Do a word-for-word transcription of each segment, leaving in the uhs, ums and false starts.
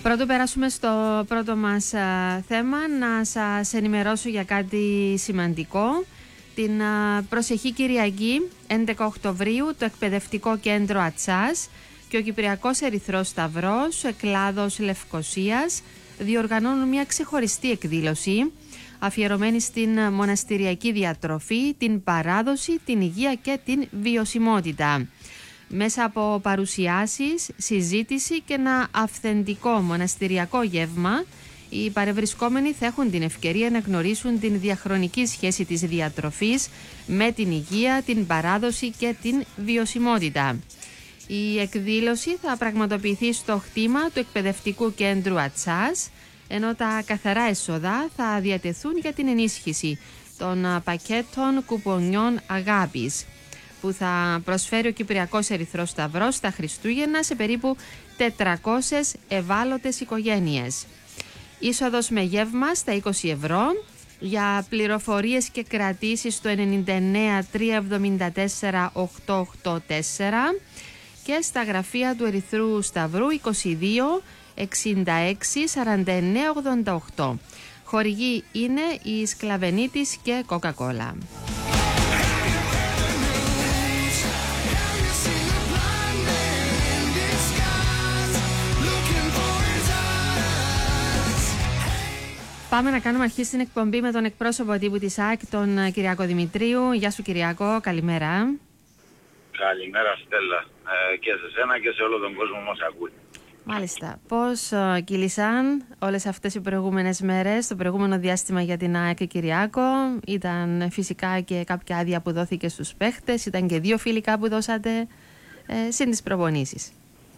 Πρώτο περάσουμε στο πρώτο μας α, θέμα, να σας ενημερώσω για κάτι σημαντικό. Την α, προσεχή Κυριακή, έντεκα Οκτωβρίου, το Εκπαιδευτικό Κέντρο Ατσάς και ο Κυπριακός Ερυθρός Σταυρός, κλάδος Λευκωσίας, διοργανώνουν μια ξεχωριστή εκδήλωση αφιερωμένη στην μοναστηριακή διατροφή, την παράδοση, την υγεία και την βιωσιμότητα. Μέσα από παρουσιάσεις, συζήτηση και ένα αυθεντικό μοναστηριακό γεύμα, οι παρευρισκόμενοι θα έχουν την ευκαιρία να γνωρίσουν την διαχρονική σχέση της διατροφής με την υγεία, την παράδοση και την βιωσιμότητα. Η εκδήλωση θα πραγματοποιηθεί στο χτήμα του Εκπαιδευτικού Κέντρου Ατσάς, ενώ τα καθαρά έσοδα θα διατεθούν για την ενίσχυση των πακέτων κουπονιών αγάπης που θα προσφέρει ο Κυπριακός Ερυθρός Σταυρός στα Χριστούγεννα σε περίπου τετρακόσιες ευάλωτες οικογένειες. Είσοδος με γεύμα στα είκοσι ευρώ. Για πληροφορίες και κρατήσεις στο ενενήντα εννέα τριακόσια εβδομήντα τέσσερα οκτακόσια ογδόντα τέσσερα και στα γραφεία του Ερυθρού Σταυρού είκοσι δύο εξήντα έξι σαράντα εννέα ογδόντα οκτώ. Χορηγοί είναι η Σκλαβενίτης και Coca-Cola. Πάμε να κάνουμε αρχή στην εκπομπή με τον εκπρόσωπο τύπου της ΑΕΚ, τον Κυριάκο Δημητρίου. Γεια σου Κυριάκο, καλημέρα. Καλημέρα Στέλλα, ε, και σε σένα και σε όλο τον κόσμο μας ακούει. Μάλιστα. Πώς uh, κύλησαν όλες αυτές οι προηγούμενες μέρες, το προηγούμενο διάστημα για την ΑΕΚ, Κυριάκο? Ήταν φυσικά και κάποια άδεια που δόθηκε στους παίχτες, ήταν και δύο φιλικά που δώσατε, ε, συν τις προπονήσεις.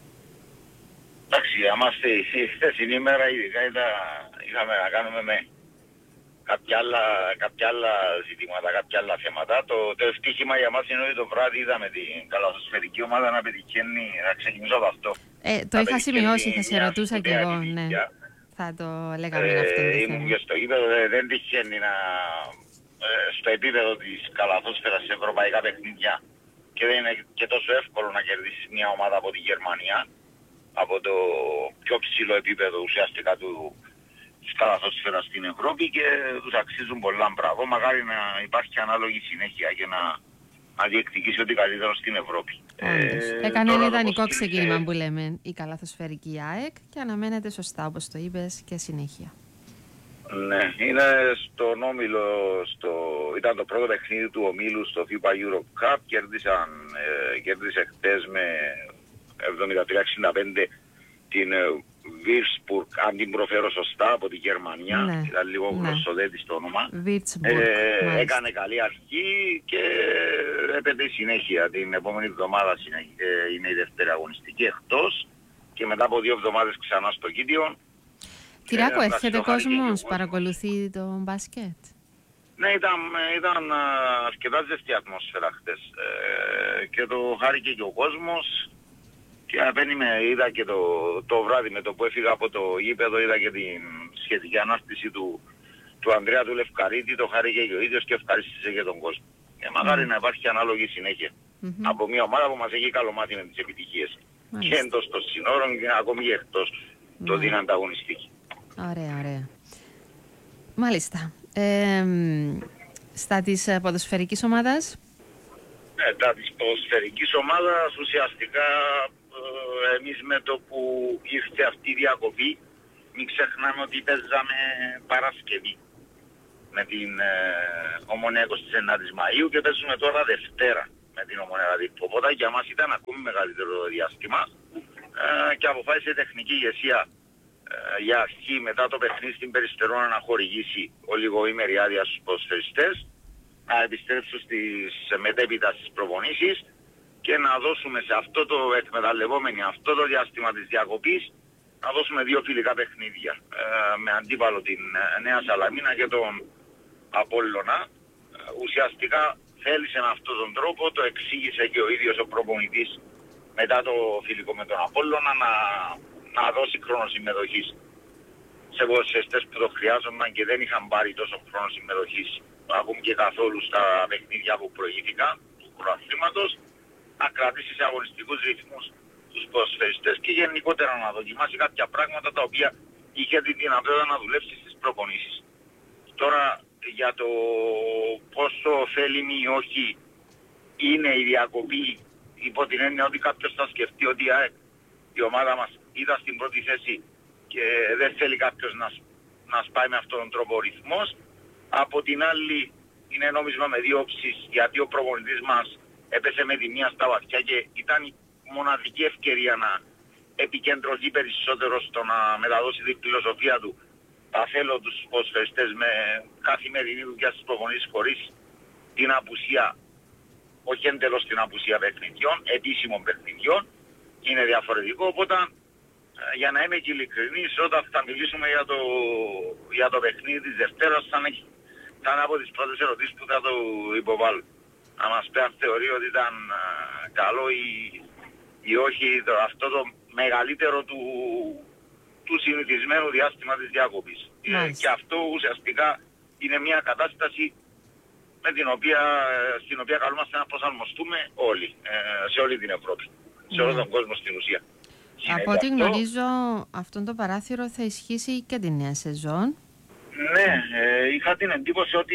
Εντάξει, είμαστε η χθεσινή ημέρα ειδικά ήταν, είχαμε να κάνουμε με κάποια άλλα, κάποια άλλα ζητήματα, κάποια άλλα θέματα. Το, το ευτύχημα για μας είναι ότι το βράδυ είδαμε την καλαθοσφαιρική ομάδα να πετυχαίνει, να ξεκινήσω από αυτό. Ε, το είχα σημειώσει, θα σε ρωτούσα κι εγώ, ναι. Θα το λέγαμε ε, αυτό το ήμουν και στο γήπεδο, δεν τυχαίνει να, ε, στο επίπεδο της καλαθόσφαιρας σε ευρωπαϊκά παιχνίδια και δεν είναι και τόσο εύκολο να κερδίσεις μια ομάδα από τη Γερμανία, από το πιο ψηλό επίπεδο ουσιαστικά του της καλαθόσφαιρας στην Ευρώπη, και τους αξίζουν πολλά μπράβο. Μακάρι να υπάρχει ανάλογη συνέχεια και να, να διεκδικήσει ό,τι καλύτερο στην Ευρώπη. Ε, Έκανε ένα ιδανικό ξεκίνημα που λέμε η καλαθοσφαιρική ΑΕΚ και αναμένεται σωστά, όπως το είπες, και συνέχεια. Ναι, είναι στον όμιλο, στο, ήταν το πρώτο παιχνίδι του ομίλου στο FIFA Euro Cup, κέρδισαν, ε, κέρδισε χτες με εβδομήντα τρία εξήντα πέντε την Würzburg, αν την προφέρω σωστά, από τη Γερμανία. Ναι, ήταν λίγο ναι. γνωστοδέτη το όνομα. ε, έκανε καλή αρχή και έπεται η συνέχεια. Την επόμενη εβδομάδα ε, είναι η δεύτερη αγωνιστική εκτός και μετά από δύο εβδομάδες ξανά στο Κίτιον. Κυριάκο, ε, έρχεται κόσμος, παρακολουθεί το μπάσκετ? Ναι, ήταν, ήταν αρκετά ζεστή ατμόσφαιρα χτες ε, και το χάρηκε και ο κόσμος. Και απένιμε, είδα και το, το βράδυ με το που έφυγα από το γήπεδο, είδα και την σχετική ανάρτηση του, του Ανδρέα του Λευκαρίτη, το χάρηκε και ο ίδιος και ευχαρίστησε και τον κόσμο. Και μακάρι mm. να υπάρχει ανάλογη συνέχεια mm-hmm. από μια ομάδα που μας έχει καλομάτι με τις επιτυχίες. Mm. Και εντός των συνόρων και ακόμη και εκτός mm. το την ανταγωνιστική. Ωραία, ωραία. Μάλιστα. Ε, στα της ποδοσφαιρικής ομάδας? Ε, τα της ποδοσφαιρικής ομάδας ουσιαστικά εμείς με το που ήρθε αυτή η διακοπή, μην ξεχνάμε ότι παίζαμε Παρασκευή με την ε, Ομονία εικοστή ένατη Μαΐου και παίζουμε τώρα Δευτέρα με την Ομονία. Οπότε για μας ήταν ακόμη μεγαλύτερο διάστημα ε, και αποφάσισε η τεχνική ηγεσία ε, για αρχή μετά το παιχνίδι στην Περιστερώνα να χορηγήσει ολιγοήμερη άδεια στους ποδοσφαιριστές, να επιστρέψουν στις μετέπειτα στις προπονήσεις και να δώσουμε σε αυτό το εκμεταλλευόμενο αυτό το διάστημα της διακοπής, να δώσουμε δύο φιλικά παιχνίδια ε, με αντίπαλο την ε, Νέα Σαλαμίνα και τον Απόλλωνα. Ε, ουσιαστικά θέλησε με αυτόν τον τρόπο, το εξήγησε και ο ίδιος ο προπονητής μετά το φιλικό με τον Απόλλωνα, να, να δώσει χρόνο συμμετοχής σε ποδοσφαιριστές που το χρειάζονταν και δεν είχαν πάρει τόσο χρόνο συμμετοχής ακόμη και καθόλου στα παιχνίδια που προηγήθηκαν του πρωταθλήματος, να κρατήσει σε αγωνιστικούς ρυθμούς τους ποδοσφαιριστές και γενικότερα να δοκιμάσει κάποια πράγματα τα οποία είχε τη δυνατότητα να δουλέψει στις προπονήσεις. Τώρα για το πόσο ωφέλιμη ή όχι είναι η διακοπή, υπό την έννοια ότι κάποιος θα σκεφτεί ότι η, ΑΕΚ, η ομάδα μας ήταν στην πρώτη θέση και δεν θέλει κάποιος να, να σπάει με αυτόν τον τρόπο ο ρυθμός. Από την άλλη είναι νόμισμα με δύο όψεις, γιατί ο προπονητής μας έπεσε με τη μία στα βαθιά και ήταν η μοναδική ευκαιρία να επικεντρωθεί περισσότερο στο να μεταδώσει τη φιλοσοφία του. Τα θέλω τους ποδοσφαιριστές με καθημερινή δουλειά στις προπονήσεις χωρίς την απουσία, όχι εντελώς την απουσία παιχνιδιών, επίσημων παιχνιδιών, είναι διαφορετικό. Οπότε για να είμαι και ειλικρινής, όταν θα μιλήσουμε για το, για το παιχνίδι της Δευτέρας θα είναι, θα είναι από τις πρώτες ερωτήσεις που θα το υποβάλω. Να μας πει αν θεωρεί ότι ήταν καλό ή, ή όχι το, αυτό το μεγαλύτερο του, του συνηθισμένου διάστημα της διακοπής. Ε, και αυτό ουσιαστικά είναι μια κατάσταση με την οποία, στην οποία καλούμαστε να προσαρμοστούμε όλοι, ε, σε όλη την Ευρώπη, σε όλο τον κόσμο στην ουσία. Από ό,τι γνωρίζω, αυτό το παράθυρο θα ισχύσει και τη νέα σεζόν. Ναι, ε, είχα την εντύπωση ότι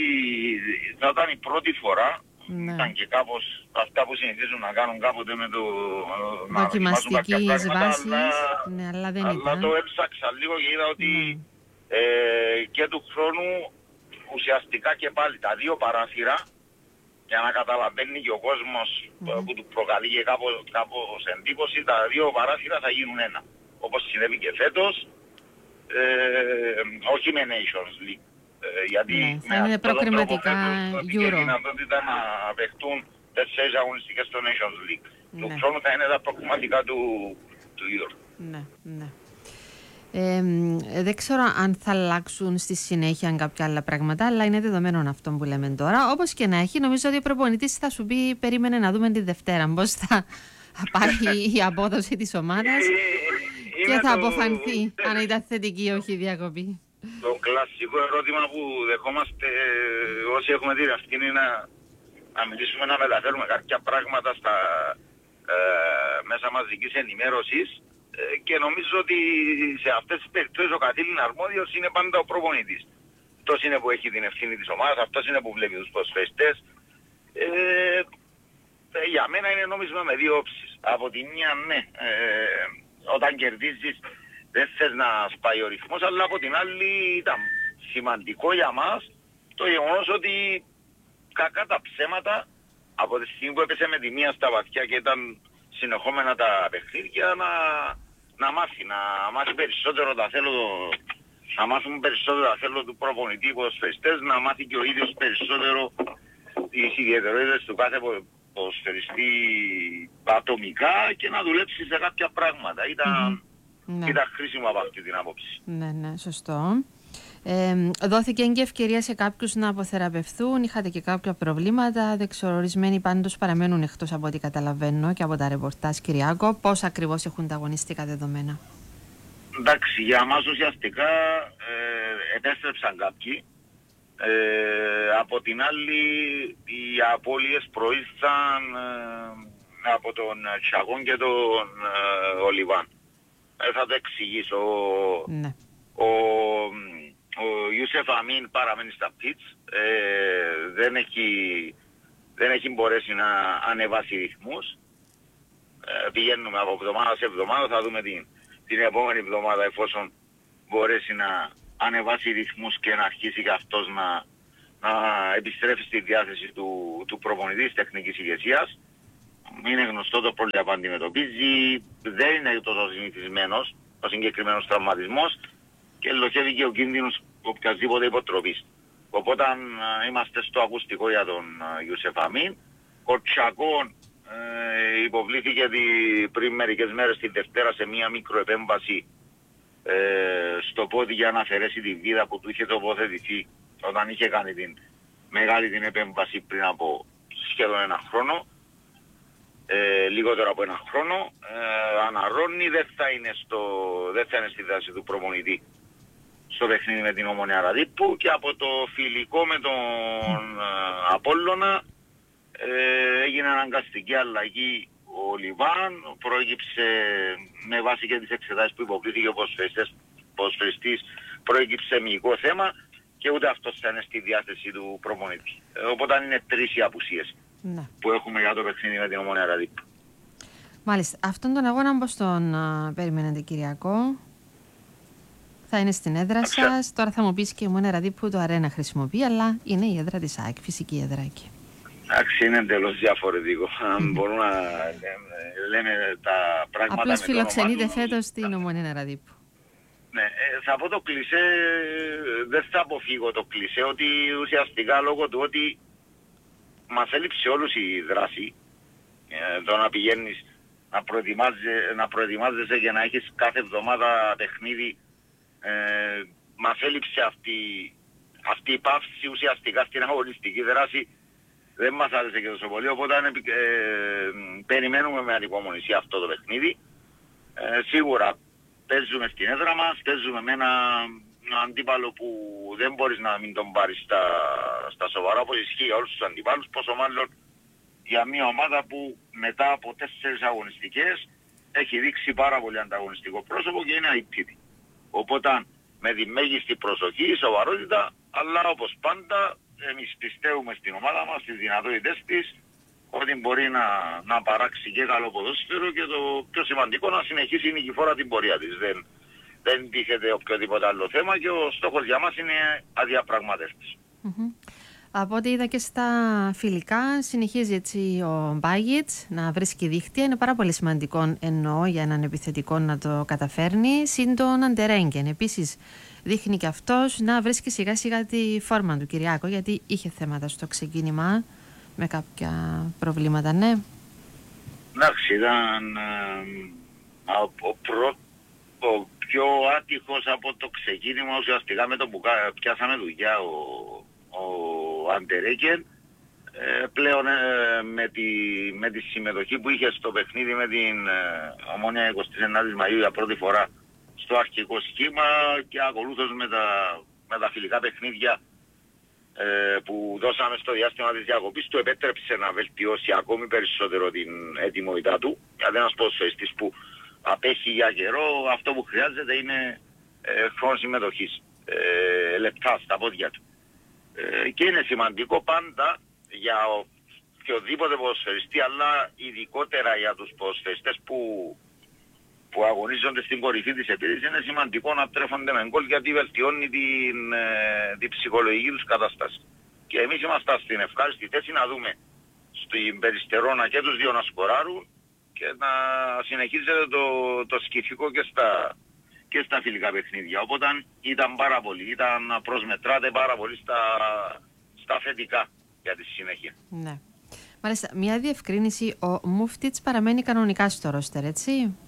θα ήταν η πρώτη φορά. Ναι. Ήταν και κάπως αυτά που συνηθίζουν να κάνουν κάποτε με το να δοκιμαστικής βάσης, αλλά, ναι, αλλά δεν αλλά ήταν. το έψαξα λίγο και είδα ότι ναι. ε, και του χρόνου ουσιαστικά και πάλι τα δύο παράθυρα, για να καταλαβαίνει και ο κόσμος mm. που του προκαλεί και κάπως, κάπως εντύπωση, τα δύο παράθυρα θα γίνουν ένα. Όπως συνέβη και φέτος, ε, όχι με Nations League. Ε, γιατί ναι, με είναι προκριματικά Euro. Η δυνατότητα να παιχτούν τέσσερις αγωνιστικές στο Nations League. Ναι. Του χρόνου θα είναι τα προκριματικά του, του Euro. Ναι, ναι. Ε, δεν ξέρω αν θα αλλάξουν στη συνέχεια κάποια άλλα πράγματα, αλλά είναι δεδομένο αυτό που λέμε τώρα. Όπως και να έχει, νομίζω ότι ο προπονητής θα σου πει: περίμενε να δούμε τη Δευτέρα πώς θα πάρει η απόδοση της ομάδας και θα το... αποφανθεί αν ήταν θετική ή όχι η διακοπή. Το κλασικό ερώτημα που δεχόμαστε όσοι έχουμε τη ευθύνη να, να μιλήσουμε, να μεταφέρουμε κάποια πράγματα στα ε, μέσα μαζικής ενημέρωσης. Και νομίζω ότι σε αυτές τις περιπτώσεις ο καθήλυν αρμόδιος είναι πάντα ο προπονητής. Αυτός είναι που έχει την ευθύνη της ομάδας, αυτός είναι που βλέπει τους ποδοσφαιριστές. Ε, για μένα είναι νόμισμα με δύο όψεις. Από τη μία, ναι, ε, όταν κερδίζεις δεν θες να σπάει ο ρυθμός, αλλά από την άλλη ήταν σημαντικό για μας το γεγονός ότι κακά τα ψέματα από τη στιγμή που έπεσε με τη μία στα βαθιά και ήταν συνεχόμενα τα παιχνίδια να, να μάθει, να μάθει περισσότερο τα θέλω, να μάθουν περισσότερο τα θέλω του προπονητή ποδοσφαιριστές, να μάθει και ο ίδιος περισσότερο τις ιδιαιτερότητες του κάθε ποδοσφαιριστή ατομικά και να δουλέψει σε κάποια πράγματα. Ήταν, mm-hmm. ήταν χρήσιμο από αυτή την άποψη. Ναι, ναι, σωστό. Ε, δόθηκε και ευκαιρία σε κάποιους να αποθεραπευθούν, είχατε και κάποια προβλήματα, δεν ξέρω, ορισμένοι πάντως παραμένουν εκτός από ό,τι καταλαβαίνω και από τα ρεπορτάζ, Κυριάκο. Πώς ακριβώς έχουν τα αγωνιστικά δεδομένα? Εντάξει, για μας ουσιαστικά ε, επέστρεψαν κάποιοι. Ε, από την άλλη οι απώλειες προήλθαν ε, από τον Τσαγόν και τον ε, Ολιβάν. Ε, θα το εξηγήσω. Ναι. Ο, ο Ιούσεφ Αμίν παραμένει στα πιτς, ε, δεν, έχει, δεν έχει μπορέσει να ανεβάσει ρυθμούς. Ε, πηγαίνουμε από εβδομάδα σε εβδομάδα, θα δούμε την, την επόμενη εβδομάδα εφόσον μπορέσει να ανεβάσει ρυθμούς και να αρχίσει και αυτός να, να επιστρέφει στη διάθεση του, του προπονητή της τεχνικής ηγεσίας. Είναι γνωστό το πρόβλημα που αντιμετωπίζει, δεν είναι τόσο συνηθισμένος ο συγκεκριμένος τραυματισμός και ελοχεύει και ο κίνδυνος οποιασδήποτε υποτροπής. Οπότε αν είμαστε στο ακουστικό για τον Ιούσεφ Αμίν, ο Τσακόν ε, υποβλήθηκε τη, πριν μερικές μέρες τη Δευτέρα σε μία μικροεπέμβαση ε, στο πόδι για να αφαιρέσει τη βίδα που του είχε τοποθετηθεί όταν είχε κάνει την μεγάλη την επέμβαση πριν από σχεδόν ένα χρόνο. Ε, λιγότερο από ένα χρόνο, ε, αναρρώνει, δεν θα είναι, στο, δεν θα είναι στη δράση του προπονητή στο παιχνίδι με την Ομονία Ραδίππου και από το φιλικό με τον ε, Απόλλωνα ε, έγινε αναγκαστική αλλαγή ο Λιβάν, προέκυψε με βάση και τις εξετάσεις που υποβλήθηκε ο ποδοσφαιριστής, προέκυψε μυϊκό θέμα και ούτε αυτός θα είναι στη διάθεση του προπονητή. Ε, οπότε είναι τρεις οι απουσίες ναι. που έχουμε για το παιχνίδι με την Ομόνοια Ραδίππου. Μάλιστα. Αυτόν τον αγώνα πώς τον α, περιμένετε, Κυριακό? Θα είναι στην έδρα Άξα. σας. Τώρα θα μου πεις και η Ομόνοια Ραδίππου το αρένα χρησιμοποιεί, αλλά είναι η έδρα της ΑΕΚ, φυσική έδρα εκεί. Εντάξει, είναι εντελώς διαφορετικό. Αν μπορούμε να λέμε τα πράγματα. Απλώς φιλοξενείτε φέτος στην Ομόνοια Ραδίππου. Ναι, ε, θα πω το κλισέ, δεν θα αποφύγω το κλισέ, ότι ουσιαστικά λόγω του ότι μας έλειψε όλους η δράση, ε, το να πηγαίνεις να, προετοιμάζε, να προετοιμάζεσαι και να έχεις κάθε εβδομάδα παιχνίδι, ε, μας έλειψε αυτή, αυτή η πάυση ουσιαστικά στην αγωνιστική δράση, δεν μας άρεσε και τόσο πολύ, οπότε ε, ε, περιμένουμε με ανυπομονησία αυτό το παιχνίδι. Ε, σίγουρα παίζουμε στην έδρα μας, παίζουμε με ένα αντίπαλο που δεν μπορείς να μην τον πάρεις στα, στα σοβαρά, όπως ισχύει για όλους τους αντίπαλους, πόσο μάλλον για μια ομάδα που μετά από τέσσερις αγωνιστικές έχει δείξει πάρα πολύ ανταγωνιστικό πρόσωπο και είναι αηπτήτη. Οπότε με τη μέγιστη προσοχή, σοβαρότητα, αλλά όπως πάντα εμείς πιστεύουμε στην ομάδα μας, στις δυνατότητες της, ότι μπορεί να, να παράξει και καλό ποδόσφαιρο και το πιο σημαντικό να συνεχίσει η νικηφόρα την πορεία της. Δεν, δεν τίθεται οποιοδήποτε άλλο θέμα και ο στόχος για μας είναι αδιαπραγμάτευτος. Mm-hmm. Από ό,τι είδα και στα φιλικά, συνεχίζει έτσι ο Μπάγιτς να βρίσκει δίχτυα. Είναι πάρα πολύ σημαντικό, εννοώ, για έναν επιθετικό να το καταφέρνει. Συν τον Αντερέγγεν. Επίσης, δείχνει και αυτός να βρίσκει σιγά σιγά τη φόρμα του, Κυριάκο, γιατί είχε θέματα στο ξεκίνημα με κάποια προβλήματα, ναι. Εντάξει, ήταν ε, ο, προ, ο πιο άτυχος από το ξεκίνημα ουσιαστικά με το που πιάσαμε δουλειά ο, ο Αντερέγγεν. Ε, πλέον ε, με, τη, με τη συμμετοχή που είχε στο παιχνίδι με την ε, Ομόνοια εικοστή ενάτη Μαΐου για πρώτη φορά στο αρχικό σχήμα και ακολούθως με τα, με τα φιλικά παιχνίδια ε, που δώσαμε στο διάστημα της διακοπής, του επέτρεψε να βελτιώσει ακόμη περισσότερο την ετοιμότητά του. Γιατί ένας ποδοσφαιριστής που απέχει για καιρό, αυτό που χρειάζεται είναι ε, χρόνο συμμετοχής, ε, λεπτά στα πόδια του. Ε, και είναι σημαντικό πάντα για οποιοδήποτε ποδοσφαιριστή, αλλά ειδικότερα για τους ποδοσφαιριστές που που αγωνίζονται στην κορυφή της επίδυσης, είναι σημαντικό να τρέφονται με γκολ, γιατί βελτιώνει την, ε, την ψυχολογική τους κατάσταση. Και εμείς είμαστε στην ευχάριστη θέση να δούμε στην Περιστερώνα και τους δύο να σκοράρουν και να συνεχίζεται το, το σκηφικό και στα, και στα φιλικά παιχνίδια. Οπότε ήταν πάρα πολύ, ήταν να προσμετράτε πάρα πολύ στα, στα θετικά για τη συνέχεια. Ναι. Μάλιστα, μια διευκρίνηση, ο Μούφτιτς παραμένει κανονικά στο ρόστερ, έτσι?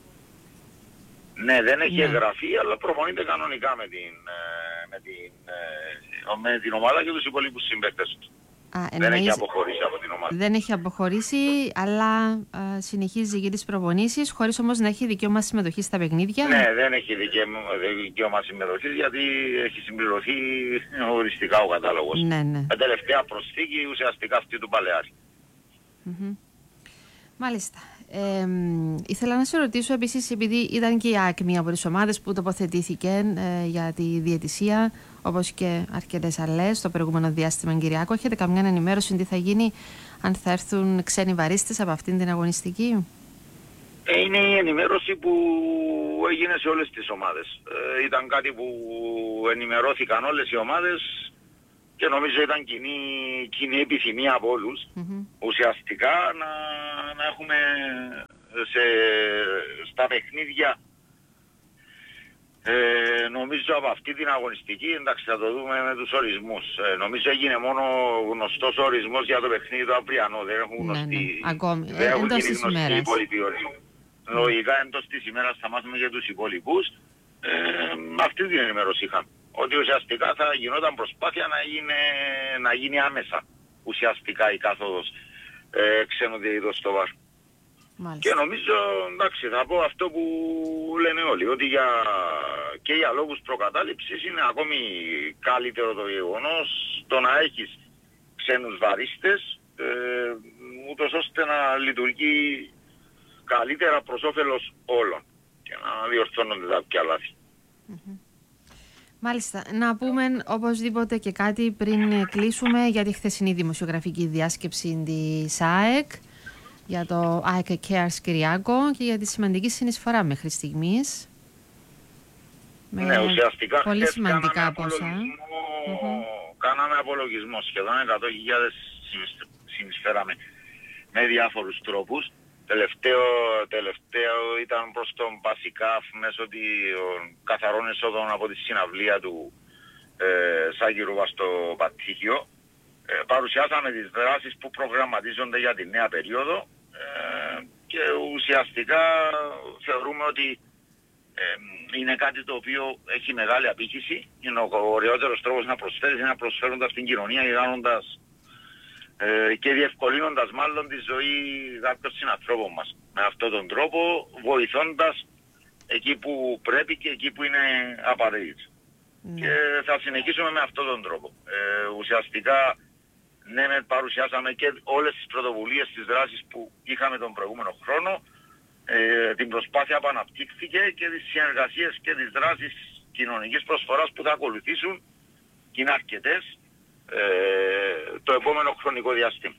Ναι, δεν έχει ναι. εγγραφεί, αλλά προπονείται κανονικά με την, με την, με την ομάδα και τους υπολείπους συμπαίκτες του. Α, δεν έχει αποχωρήσει από την ομάδα. Δεν έχει αποχωρήσει, αλλά α, συνεχίζει για τις προπονήσεις, χωρίς όμως να έχει δικαίωμα συμμετοχής στα παιχνίδια. Ναι, δεν έχει δικαίωμα συμμετοχής, γιατί έχει συμπληρωθεί οριστικά ο κατάλογος. Ναι, ναι. Με τελευταία προσθήκη ουσιαστικά αυτή του Παλαιάρη. Mm-hmm. Μάλιστα. Ε, ήθελα να σε ρωτήσω επίσης, επειδή ήταν και η ΑΕΚ μία από τις ομάδες που τοποθετήθηκε ε, για τη διαιτησία, όπως και αρκετές άλλες στο προηγούμενο διάστημα, Κυριακό, έχετε καμιά ενημέρωση τι θα γίνει αν θα έρθουν ξένοι βαρίστες από αυτήν την αγωνιστική? Ε, είναι η ενημέρωση που έγινε σε όλες τις ομάδες. Ε, ήταν κάτι που ενημερώθηκαν όλες οι ομάδες και νομίζω ήταν κοινή, κοινή επιθυμία από όλους, mm-hmm. ουσιαστικά να, να έχουμε σε, στα παιχνίδια, ε, νομίζω από αυτή την αγωνιστική, εντάξει θα το δούμε με τους ορισμούς. Ε, νομίζω έγινε μόνο γνωστός ορισμός για το παιχνίδι το αυριανό, δεν έχουν γνωστεί, ναι, ναι. Ακόμη, δεν έχουν γίνει γνωστοί οι υπόλοιποι ορισμοί. Mm. Λογικά εντός της ημέρας θα μάθουμε για τους υπόλοιπους, ε, αυτή την ενημέρωση είχαμε. Ότι ουσιαστικά θα γινόταν προσπάθεια να, γίνει, να γίνει άμεσα ουσιαστικά η κάθοδος ε, ξένου διαιτητών στο βάρ. Και νομίζω, εντάξει, θα πω αυτό που λένε όλοι, ότι για, και για λόγους προκατάληψης είναι ακόμη καλύτερο το γεγονός το να έχεις ξένους βαρίστες, ε, ούτως ώστε να λειτουργεί καλύτερα προς όφελος όλων και να διορθώνονται τα πια λάθη. Mm-hmm. Μάλιστα. Να πούμε οπωσδήποτε και κάτι πριν κλείσουμε για τη χθεσινή δημοσιογραφική διάσκεψη της ΑΕΚ, για το ΑΕΚ Cares Κυριάκο και για τη σημαντική συνεισφορά μέχρι στιγμής. Ναι, ουσιαστικά πολύ σημαντικά ποσά. Mm-hmm. Κάναμε απολογισμό, σχεδόν εκατό χιλιάδες συνεισφέραμε με διάφορους τρόπους. Τελευταίο, τελευταίο ήταν προς τον Πασικάφ μέσω των καθαρών εσόδων από τη συναυλία του ε, Σάκη Ρούβα στο Πατήχιο. Ε, παρουσιάσαμε τις δράσεις που προγραμματίζονται για τη νέα περίοδο ε, και ουσιαστικά θεωρούμε ότι ε, είναι κάτι το οποίο έχει μεγάλη απήχηση. Είναι ο ωραιότερος τρόπος να προσφέρεις, είναι να προσφέροντας την κοινωνία και κάνοντας ε, και διευκολύνοντας μάλλον τη ζωή κάποιων συνανθρώπων μας. Με αυτόν τον τρόπο βοηθώντας εκεί που πρέπει και εκεί που είναι απαραίτητο. Mm. Και θα συνεχίσουμε με αυτόν τον τρόπο. Ε, ουσιαστικά ναι, με παρουσιάσαμε και όλες τις πρωτοβουλίες, τις δράσεις που είχαμε τον προηγούμενο χρόνο, ε, την προσπάθεια που αναπτύχθηκε και τις συνεργασίες και τις δράσεις κοινωνικής προσφοράς που θα ακολουθήσουν και είναι αρκετές ε, το επόμενο χρονικό διάστημα.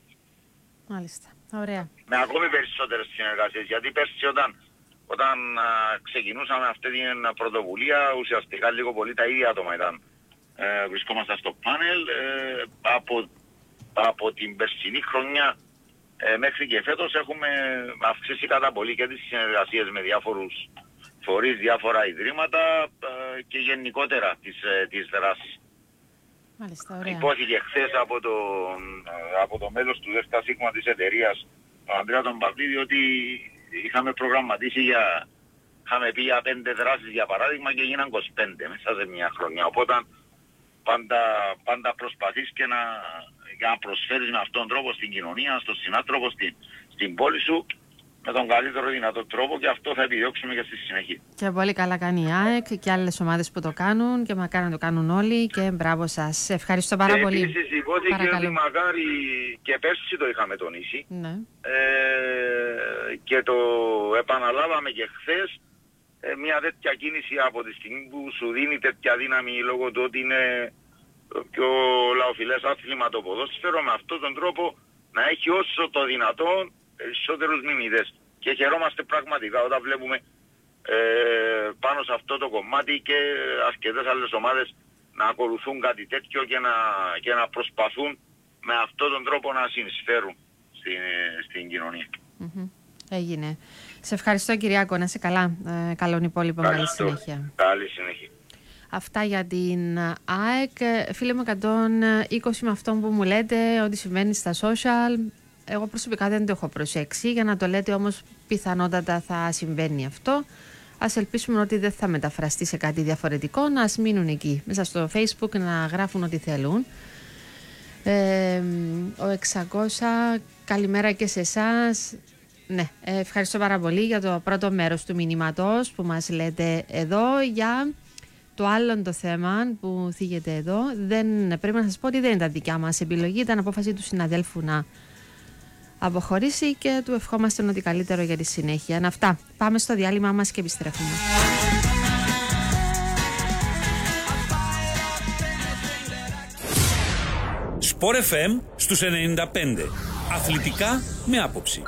Μάλιστα. Ωραία. Με ακόμη περισσότερες συνεργασίες, γιατί πέρσι όταν, όταν α, ξεκινούσαμε αυτή την πρωτοβουλία, ουσιαστικά λίγο πολύ τα ίδια άτομα ήταν. Ε, βρισκόμαστε στο πάνελ. Ε, από, από την περσινή χρονιά ε, μέχρι και φέτος έχουμε αυξήσει κατά πολύ και τις συνεργασίες με διάφορους φορείς, διάφορα ιδρύματα ε, και γενικότερα τις, ε, τις δράσεις. Μάλιστα, ωραία. Υπόθηκε χθες από το, από το μέλος του ΔΣ της εταιρείας, τον Ανδρέα τον Παυλίδη, ότι είχαμε προγραμματίσει για, είχαμε πει για πέντε δράσεις για παράδειγμα και γίναν είκοσι πέντε μέσα σε μια χρονιά. Οπότε πάντα, πάντα προσπαθείς και να, για να προσφέρεις με αυτόν τον τρόπο στην κοινωνία, στον συνάνθρωπο, στην, στην πόλη σου, με τον καλύτερο δυνατό τρόπο και αυτό θα επιδιώξουμε και στη συνέχεια. Και πολύ καλά κάνει η ΑΕΚ και άλλες ομάδες που το κάνουν και μακάρι να το κάνουν όλοι και μπράβο σας. Ευχαριστώ πάρα και πολύ. Επίσης υπόθηκε ότι μακάρι και πέρσι το είχαμε τονίσει ναι. ε, και το επαναλάβαμε και χθες, ε, μια τέτοια κίνηση από τη στιγμή που σου δίνει τέτοια δύναμη λόγω του ότι είναι πιο λαοφιλές άθλημα το ποδόσφαιρο, με αυτόν τον τρόπο να έχει όσο το δυνατόν περισσότερους μιμητές. Και χαιρόμαστε πραγματικά όταν βλέπουμε ε, πάνω σε αυτό το κομμάτι και αρκετές άλλες ομάδες να ακολουθούν κάτι τέτοιο και να, και να προσπαθούν με αυτόν τον τρόπο να συνεισφέρουν στην, στην κοινωνία. Mm-hmm. Έγινε. Σε ευχαριστώ Κυριάκο, να είσαι καλά. Ε, καλόν υπόλοιπο, καλή συνέχεια. Καλή συνέχεια. Αυτά για την ΑΕΚ. Φίλε μου εκατόν είκοσι με αυτό που μου λέτε ότι συμβαίνει στα social. Εγώ προσωπικά δεν το έχω προσέξει, για να το λέτε όμως πιθανότατα θα συμβαίνει αυτό. Ας ελπίσουμε ότι δεν θα μεταφραστεί σε κάτι διαφορετικό, να ας μείνουν εκεί μέσα στο Facebook να γράφουν ό,τι θέλουν. Ε, ο εξακόσια, καλημέρα και σε εσάς. Ναι, ευχαριστώ πάρα πολύ για το πρώτο μέρος του μηνύματος που μας λέτε εδώ. Για το άλλο το θέμα που θίγεται εδώ, δεν, πρέπει να σας πω ότι δεν ήταν δικιά μας επιλογή, ήταν απόφαση του συναδέλφου να αποχωρήσει και του ευχόμαστε ό,τι καλύτερο για τη συνέχεια. Να αυτά. Πάμε στο διάλειμμα μας και επιστρέφουμε. Σπορ εφ εμ στους ενενήντα πέντε. Αθλητικά με άποψη.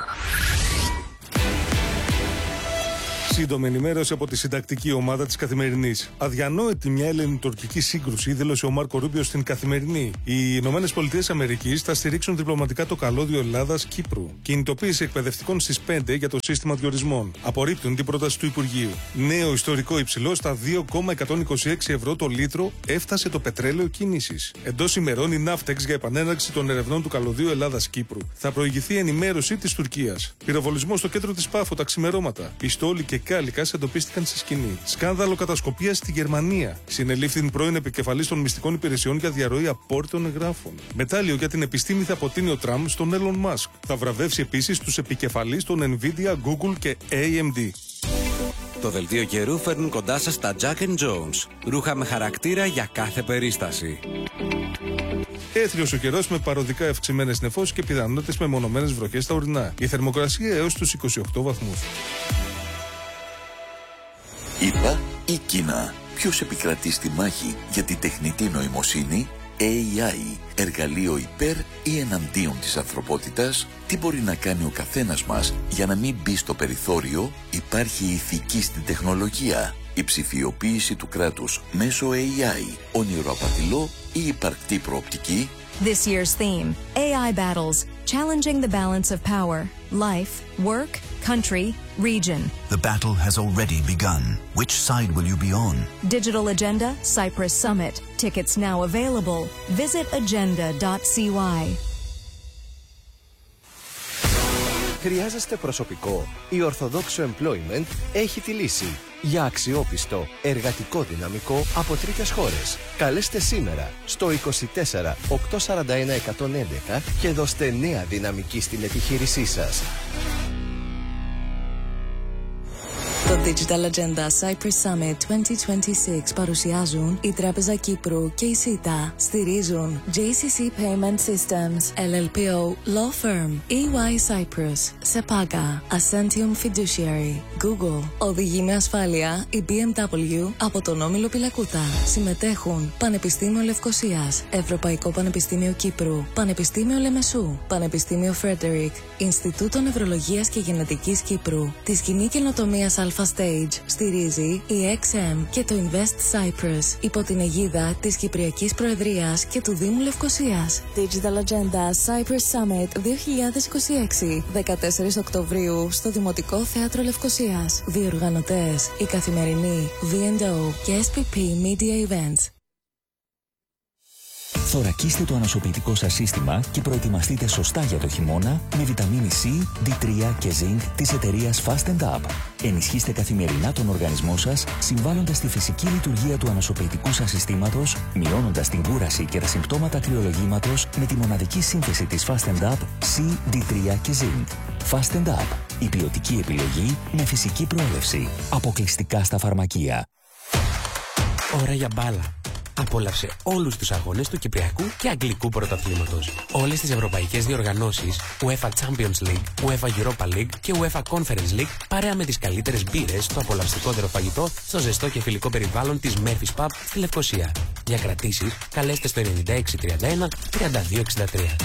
Σύντομη ενημέρωση από τη συντακτική ομάδα της Καθημερινής. Αδιανόητη μια ελληνοτουρκική σύγκρουση, δήλωσε ο Μάρκο Ρούμπιο στην Καθημερινή. Οι Ηνωμένες Πολιτείες Αμερικής θα στηρίξουν διπλωματικά το καλώδιο Ελλάδας-Κύπρου. Κινητοποίηση εκπαιδευτικών στις πέντε για το σύστημα διορισμών. Απορρίπτουν την πρόταση του Υπουργείου. Νέο ιστορικό υψηλό στα δύο κόμμα εκατόν είκοσι έξι ευρώ το λίτρο έφτασε το πετρέλαιο κίνησης. Εντός ημερών η Ναύτεξ για επανέναρξη των ερευνών του καλωδίου Ελλάδας-Κύπρου. Θα προηγηθεί ενημέρωση της Τουρκίας. Πυροβολισμό στο κέντρο της Πάφο τα ξημερώματα. Πιστόλοι και κάλικας εντοπίστηκαν στη σκηνή. Σκάνδαλο κατασκοπίας στη Γερμανία. Συνελήφθην πρώην επικεφαλής των μυστικών υπηρεσιών για διαρροή απόρριτων εγγράφων. Μετάλλιο για την επιστήμη θα αποτείνει ο Τραμπ στον Elon Musk. Θα βραβεύσει επίσης τους επικεφαλείς των Nvidia, Google και έι εμ ντι. Το δελτίο καιρού φέρνουν κοντά σας τα Jack and Jones. Ρούχα με χαρακτήρα για κάθε περίσταση. Ηλέθριος ο καιρός με παροδικά αυξημένες νεφώσεις και πιθανότητες μεμονωμένες βροχές στα ορεινά. Η θερμοκρασία έως τους είκοσι οκτώ βαθμούς. ΗΠΑ ή Κίνα? Ποιος επικρατεί στη μάχη για τη τεχνητή νοημοσύνη? έι άι, εργαλείο υπέρ ή εναντίον της ανθρωπότητας? Τι μπορεί να κάνει ο καθένας μας για να μην μπει στο περιθώριο? Υπάρχει ηθική στην τεχνολογία? Η ψηφιοποίηση του κράτους μέσω έι άι, όνειρο απατηλό ή υπαρκτή προοπτική? This year's theme, έι άι Battles, challenging the balance of power, life, work, country, region. The battle has already begun. Which side will you be on? Digital Agenda, Cyprus Summit. Tickets now available. Visit agenda dot c y. Χρειάζεστε προσωπικό? Η Orthodox Employment έχει τη λύση. Για αξιόπιστο, εργατικό δυναμικό από τρίτες χώρες. Καλέστε σήμερα στο είκοσι τέσσερα οκτακόσια σαράντα ένα εκατόν έντεκα και δώστε νέα δυναμική στην επιχείρησή σας. Το Digital Agenda Cyprus Summit είκοσι είκοσι έξι παρουσιάζουν η Τράπεζα Κύπρου και η ΣΥΤΑ. Στηρίζουν τζέι σι σι Payment Systems, ελ ελ πι ο Law Firm, ι γουάι Cyprus, Sepaga, Ascentium Fiduciary, Google. Οδηγεί με ασφάλεια η μπι εμ ντάμπλιου από τον Όμιλο Πυλακούτα. Συμμετέχουν Πανεπιστήμιο Λευκωσίας, Ευρωπαϊκό Πανεπιστήμιο Κύπρου, Πανεπιστήμιο Λεμεσού, Πανεπιστήμιο Φρέντερικ, Ινστιτούτο Νευρολογίας και Γενετικής Κύπρου. Τη σκηνή καινοτομίας Alpha Stage στηρίζει η εξ εμ και το Invest Cyprus υπό την αιγίδα της Κυπριακής Προεδρίας και του Δήμου Λευκωσίας. Digital Agenda Cyprus Summit δύο χιλιάδες είκοσι έξι, δεκατέσσερις Οκτωβρίου στο Δημοτικό Θέατρο Λευκωσίας. Διοργανωτές η Καθημερινή, βι εντ ο και ες πι πι Media Events. Θωρακίστε το ανασωπητικό σας σύστημα και προετοιμαστείτε σωστά για το χειμώνα με βιταμίνη C, ντι τρία και Zinc της εταιρείας Fast and Up. Ενισχύστε καθημερινά τον οργανισμό σας, συμβάλλοντας στη φυσική λειτουργία του ανασωπητικού σας συστήματος, μειώνοντας την κούραση και τα συμπτώματα κρυολογήματος με τη μοναδική σύνθεση της Fast and Up C, ντι τρία και Zinc. Fast and Up. Η ποιοτική επιλογή με φυσική προέλευση. Αποκλειστικά στα φαρμακεία. Ώρα για μπάλα. Απόλαυσε όλους τους αγώνες του Κυπριακού και Αγγλικού Πρωταθλήματος. Όλες τις ευρωπαϊκές διοργανώσεις, UEFA Champions League, UEFA Europa League και UEFA Conference League, παρέα με τις καλύτερες μπύρες, στο απολαυστικότερο φαγητό, στο ζεστό και φιλικό περιβάλλον της Murphy's Pub στη Λευκωσία. Για κρατήσεις, καλέστε στο ενενήντα έξι τριάντα ένα τριάντα δύο εξήντα τρία.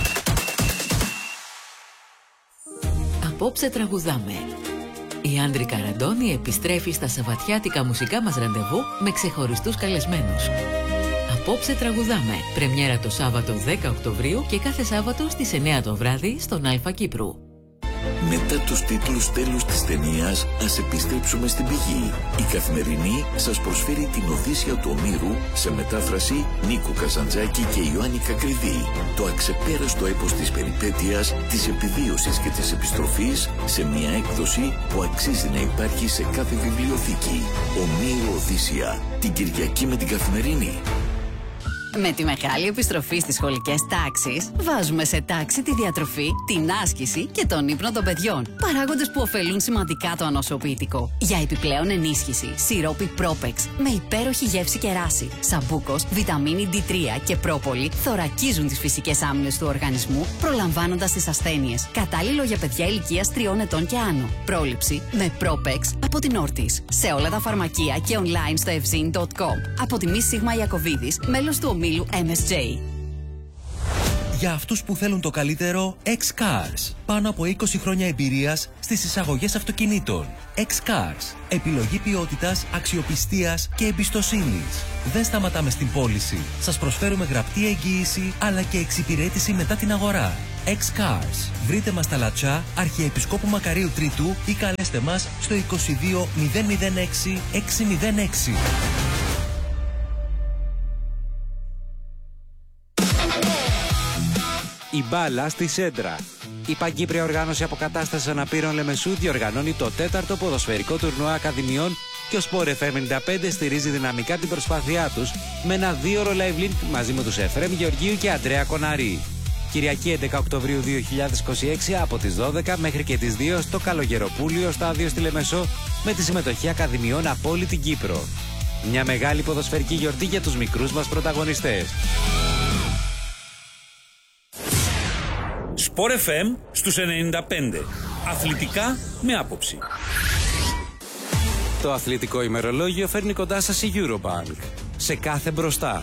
Απόψε τραγουδάμε. Η Άντρικα Ραντώνη επιστρέφει στα σαββατιάτικα μουσικά μας ραντεβού με ξεχωριστούς καλεσμένους. Απόψε τραγουδάμε. Πρεμιέρα το Σάββατο δέκα Οκτωβρίου και κάθε Σάββατο στις εννιά το βράδυ στον Αλφα Κύπρου. Μετά τους τίτλους τέλους της ταινίας, ας επιστρέψουμε στην πηγή. Η Καθημερινή σας προσφέρει την Οδύσσεια του Ομήρου σε μετάφραση Νίκου Καζαντζάκη και Ιωάννη Κακριδί. Το αξεπέραστο έπος της περιπέτειας, της επιβίωσης και της επιστροφής σε μια έκδοση που αξίζει να υπάρχει σε κάθε βιβλιοθήκη. Ομήρου Οδύσσεια, την Κυριακή με την Καθημερινή. Με τη μεγάλη επιστροφή στις σχολικές τάξεις, βάζουμε σε τάξη τη διατροφή, την άσκηση και τον ύπνο των παιδιών. Παράγοντες που ωφελούν σημαντικά το ανοσοποιητικό. Για επιπλέον ενίσχυση, σιρόπι Propex με υπέροχη γεύση και ράση, σαμπούκος, βιταμίνη ντι τρία και πρόπολη θωρακίζουν τις φυσικές άμυνες του οργανισμού, προλαμβάνοντας τις ασθένειες. Κατάλληλο για παιδιά ηλικίας τριών ετών και άνω. Πρόληψη με Propex από την Όρτις. Σε όλα τα φαρμακεία και online στο ευζήν τελεία κομ. Από τη Μη Σίγμα Ιακωβίδης, μέλος του ομίλου εμ ες τζέι. Για αυτούς που θέλουν το καλύτερο, X-Cars. Πάνω από είκοσι χρόνια εμπειρίας στις εισαγωγές αυτοκινήτων. X-Cars. Επιλογή ποιότητας, αξιοπιστίας και εμπιστοσύνης. Δεν σταματάμε στην πώληση. Σας προσφέρουμε γραπτή εγγύηση αλλά και εξυπηρέτηση μετά την αγορά. X-Cars. Βρείτε μας στα Λατσά, Αρχιεπισκόπου Μακαρίου Τρίτου ή καλέστε μας στο είκοσι δύο μηδέν μηδέν έξι εξακόσια έξι. Η μπάλα στη Σέντρα. Η Παγκύπρια Οργάνωση Αποκατάστασης Αναπήρων Λεμεσού διοργανώνει το τέταρτο ποδοσφαιρικό τουρνουά Ακαδημιών και ο Sport εφ εμ ενενήντα πέντε στηρίζει δυναμικά την προσπάθειά τους με ένα δίωρο live link μαζί με τους Εφρέμ Γεωργίου και Αντρέα Κοναρή. Κυριακή έντεκα Οκτωβρίου δύο χιλιάδες είκοσι έξι από τις δώδεκα μέχρι και τις δύο στο Καλογεροπούλιο στάδιο στη Λεμεσό με τη συμμετοχή Ακαδημιών από όλη την Κύπρο. Μια μεγάλη ποδοσφαιρική γιορτή για τους μικρούς μας πρωταγωνιστές. Sport εφ εμ στους ενενήντα πέντε. Αθλητικά με άποψη. Το αθλητικό ημερολόγιο φέρνει κοντά σας η Eurobank. Σε κάθε μπροστά.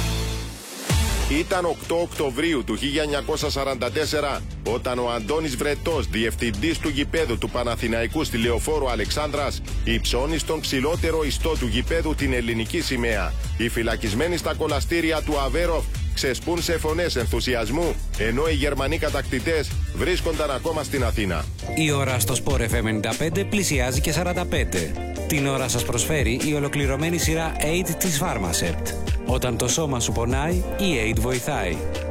Ήταν οκτώ Οκτωβρίου του χίλια εννιακόσια σαράντα τέσσερα όταν ο Αντώνης Βρετός, διευθυντής του γηπέδου του Παναθηναϊκού στη Λεωφόρο Αλεξάνδρας, υψώνει στον ψηλότερο ιστό του γηπέδου την ελληνική σημαία. Οι φυλακισμένοι στα κολαστήρια του Αβέροφ ξεσπούν σε φωνές ενθουσιασμού, ενώ οι Γερμανοί κατακτητές βρίσκονταν ακόμα στην Αθήνα. Η ώρα στο Sport εφ εμ ενενήντα πέντε πλησιάζει και σαράντα πέντε. Την ώρα σας προσφέρει η ολοκληρωμένη σειρά έιτ της Pharmacept. Όταν το σώμα σου πονάει, η έιτ βοηθάει.